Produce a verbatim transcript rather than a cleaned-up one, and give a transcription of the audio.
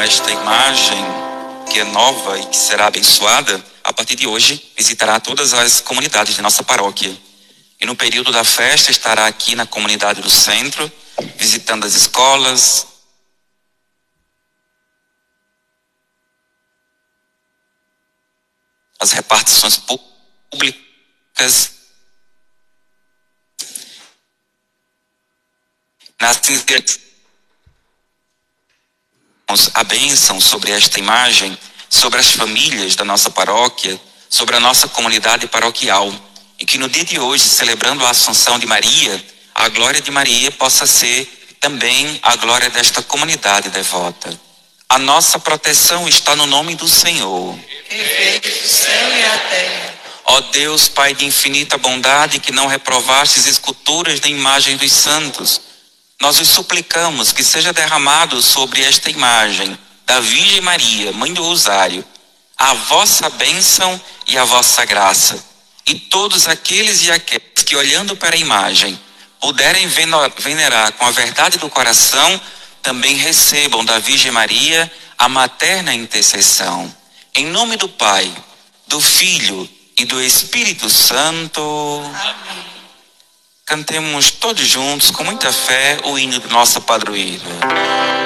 esta imagem, que é nova e que será abençoada, a partir de hoje visitará todas as comunidades de nossa paróquia. E no período da festa estará aqui na comunidade do centro, visitando as escolas, as repartições públicas, nas a bênção sobre esta imagem, sobre as famílias da nossa paróquia, sobre a nossa comunidade paroquial, e que no dia de hoje, celebrando a Assunção de Maria, a glória de Maria possa ser também a glória desta comunidade devota. A nossa proteção está no nome do Senhor, que fez o céu e a terra. Ó Deus, Pai de infinita bondade, que não reprovastes esculturas nem imagens dos santos, nós os suplicamos que seja derramado sobre esta imagem da Virgem Maria, Mãe do Rosário, a vossa bênção e a vossa graça. E todos aqueles e aquelas que, olhando para a imagem, puderem venerar com a verdade do coração, também recebam da Virgem Maria a materna intercessão. Em nome do Pai, do Filho e do Espírito Santo. Amém. Cantemos todos juntos, com muita fé, o hino do nosso padroeiro.